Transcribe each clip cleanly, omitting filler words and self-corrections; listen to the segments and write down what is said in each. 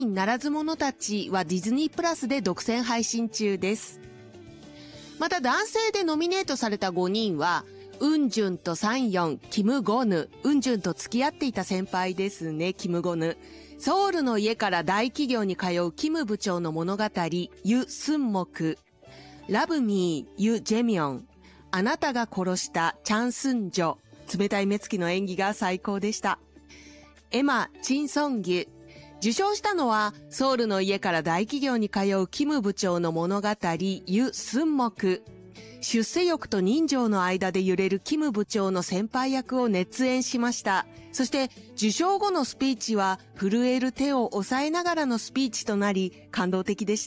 ならず者たちはディズニープラスで独占配信中です。また男性でノミネートされた5人は、ウンジュンとサンヨン、キム・ゴヌ。ウンジュンと付き合っていた先輩ですね、キム・ゴヌ。ソウルの家から大企業に通うキム部長の物語、ユ・スンモク。ラブミー、ユ・ジェミョン。あなたが殺したチャン・スンジョ。冷たい目つきの演技が最高でした。エマ・チン・ソンギュ。受賞したのは、ソウルの家から大企業に通うキム部長の物語、ユ・スンモク。出世欲と人情の間で揺れるキム部長の先輩役を熱演しました。そして、受賞後のスピーチは、震える手を押さえながらのスピーチとなり、感動的でした。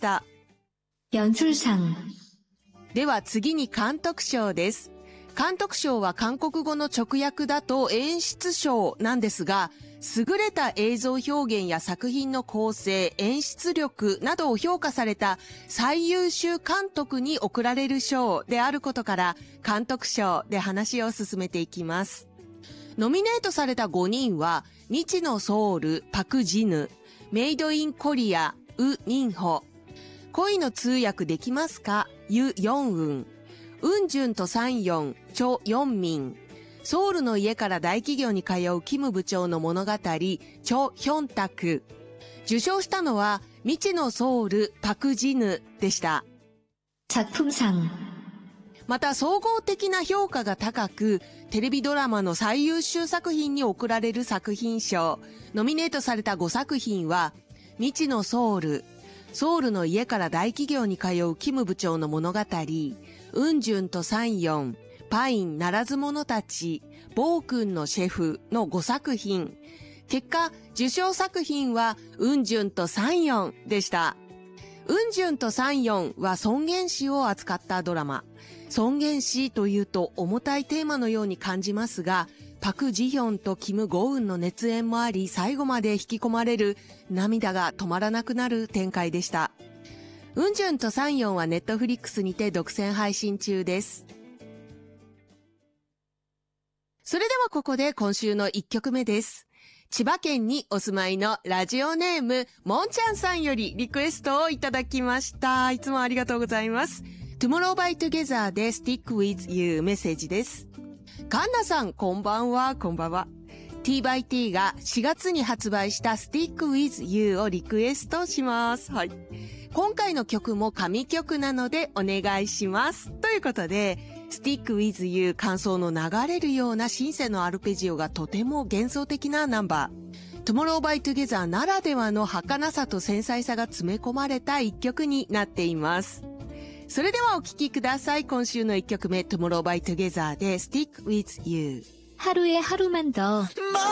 연출상。 では次に監督賞です。監督賞は韓国語の直訳だと演出賞なんですが、優れた映像表現や作品の構成、演出力などを評価された最優秀監督に贈られる賞であることから、監督賞で話を進めていきます。ノミネートされた5人は、未知のソウル、パク・ジヌ、メイドインコリア、ウ・ニンホ、恋の通訳できますか、ユ・ヨンウン、ウンジュンとサンヨン、チョ・ヨンミン、ソウルの家から大企業に通うキム部長の物語、チョ・ヒョンタク。受賞したのは、未知のソウル、パク・ジヌでした。 작품상。 また、総合的な評価が高く、テレビドラマの最優秀作品に贈られる作品賞。ノミネートされた5作品は、未知のソウル、ソウルの家から大企業に通うキム部長の物語、ウンジュンとサンヨン、パインならず者たち、ボー君のシェフの5作品。結果、受賞作品は、ウンジュンとサンヨンでした。ウンジュンとサンヨンは尊厳死を扱ったドラマ。尊厳死というと重たいテーマのように感じますが、パク・ジヒョンとキム・ゴウンの熱演もあり、最後まで引き込まれる、涙が止まらなくなる展開でした。ウンジュンとサンヨンはネットフリックスにて独占配信中です。それではここで今週の1曲目です。千葉県にお住まいのラジオネーム、もんちゃんさんよりリクエストをいただきました。いつもありがとうございます。Tomorrow by Together で Stick with You メッセージです。カンナさん、こんばんは、こんばんは。T by T が4月に発売した Stick with You をリクエストします。はい。今回の曲も神曲なのでお願いします。ということで、Stick with You 感想の流れるようなシンセのアルペジオがとても幻想的なナンバー。Tomorrow by Together ならではの儚さと繊細さが詰め込まれた一曲になっています。それではお聴きください。今週の一曲目 Tomorrow by Together で Stick with You。 하루에 하루만 더